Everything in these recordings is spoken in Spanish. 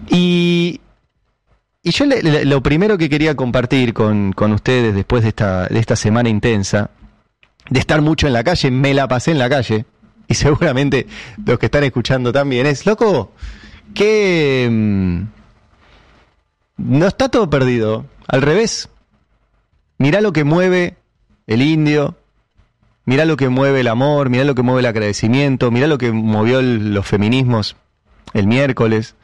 Y yo lo primero que quería compartir con ustedes después de esta semana intensa, de estar mucho en la calle, me la pasé en la calle, y seguramente los que están escuchando también, es, loco, que no está todo perdido, al revés. Mirá lo que mueve el indio, mirá lo que mueve el amor, mirá lo que mueve el agradecimiento, mirá lo que movió los feminismos el miércoles.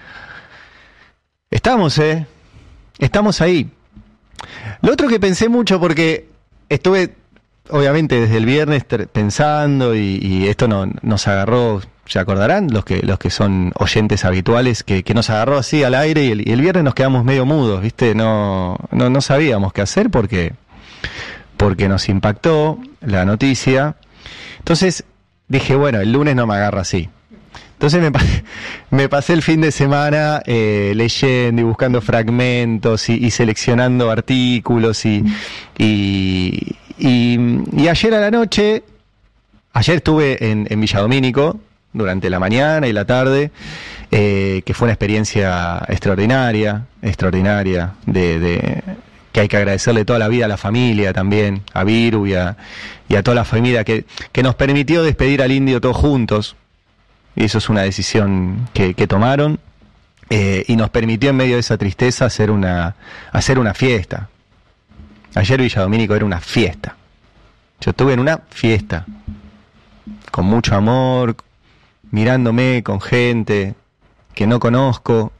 Estamos ahí. Lo otro que pensé mucho, porque estuve, obviamente, desde el viernes pensando, y esto nos agarró, se acordarán los que son oyentes habituales, que nos agarró así al aire, y el viernes nos quedamos medio mudos, ¿viste? No sabíamos qué hacer porque nos impactó la noticia. Entonces dije, bueno, el lunes no me agarra así. Entonces me pasé el fin de semana leyendo y buscando fragmentos y seleccionando artículos y ayer a la noche, ayer estuve en Villa Domínico durante la mañana y la tarde, que fue una experiencia extraordinaria, que hay que agradecerle toda la vida a la familia también, a Viru y a toda la familia que nos permitió despedir al indio todos juntos. Y eso es una decisión que tomaron, y nos permitió en medio de esa tristeza hacer una fiesta. Ayer Villa Domínico era una fiesta. Yo estuve en una fiesta, con mucho amor, mirándome con gente que no conozco,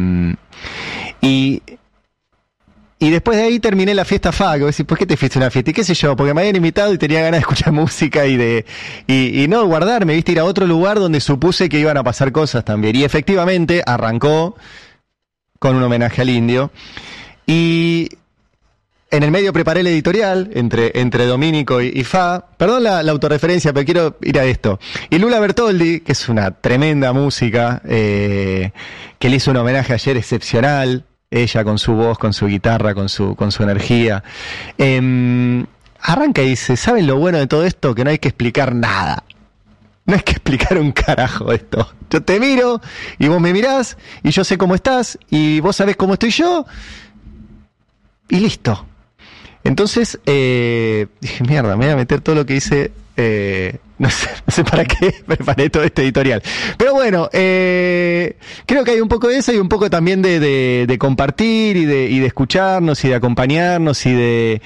y después de ahí terminé la fiesta FA, que vos decís, ¿por qué te fuiste a una fiesta? Y qué sé yo, porque me habían invitado y tenía ganas de escuchar música y no guardarme, viste, ir a otro lugar donde supuse que iban a pasar cosas también. Y efectivamente arrancó con un homenaje al indio. Y en el medio preparé el editorial entre Domínico y Fa. Perdón la autorreferencia, pero quiero ir a esto. Y Lula Bertoldi, que es una tremenda música, que le hizo un homenaje ayer excepcional. Ella con su voz, con su guitarra, con su energía. Arranca y dice, ¿saben lo bueno de todo esto? Que no hay que explicar nada. No hay que explicar un carajo esto. Yo te miro y vos me mirás y yo sé cómo estás y vos sabés cómo estoy yo y listo. Entonces dije, mierda, me voy a meter todo lo que hice. No sé para qué preparé todo este editorial. Pero bueno, creo que hay un poco de eso y un poco también de compartir y de escucharnos y de acompañarnos y de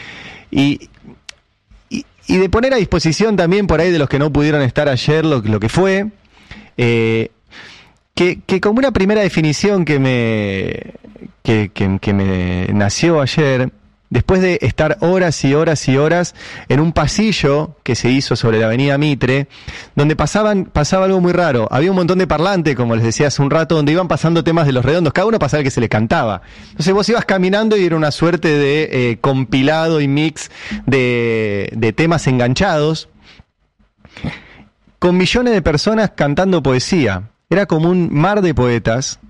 poner a disposición también por ahí de los que no pudieron estar ayer lo que fue. Que como una primera definición que me nació ayer, después de estar horas y horas y horas en un pasillo que se hizo sobre la avenida Mitre, donde pasaba algo muy raro. Había un montón de parlantes, como les decía hace un rato, donde iban pasando temas de Los Redondos, cada uno pasaba el que se le cantaba. Entonces vos ibas caminando y era una suerte de compilado y mix de temas enganchados, con millones de personas cantando poesía. Era como un mar de poetas.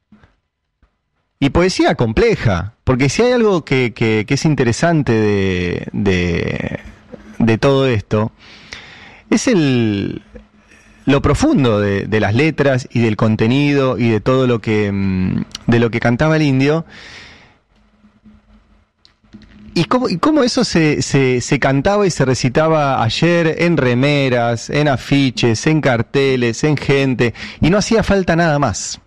Y poesía compleja, porque si hay algo que es interesante de todo esto, es lo profundo de las letras y del contenido y de todo lo que cantaba el indio, y cómo eso se cantaba y se recitaba ayer en remeras, en afiches, en carteles, en gente, y no hacía falta nada más.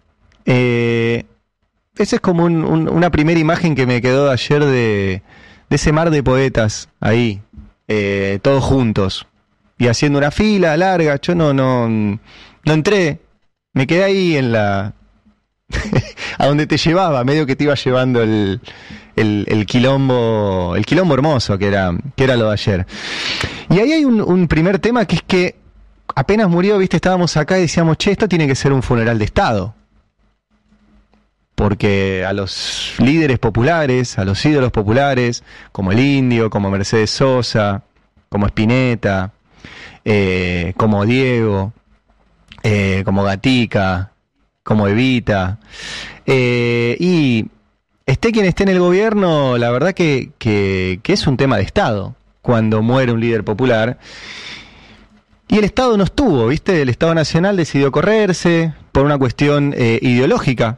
Esa es como una primera imagen que me quedó de ayer de ese mar de poetas ahí, todos juntos y haciendo una fila larga. Yo no entré, me quedé ahí en a donde te llevaba, medio que te iba llevando el quilombo hermoso que era lo de ayer. Y ahí hay un primer tema, que es que apenas murió, viste, estábamos acá y decíamos, che, esto tiene que ser un funeral de Estado. Porque a los líderes populares, a los ídolos populares, como el Indio, como Mercedes Sosa, como Spinetta, como Diego, como Gatica, como Evita, y esté quien esté en el gobierno, la verdad que es un tema de Estado cuando muere un líder popular. Y el Estado no estuvo, ¿viste? El Estado Nacional decidió correrse por una cuestión ideológica,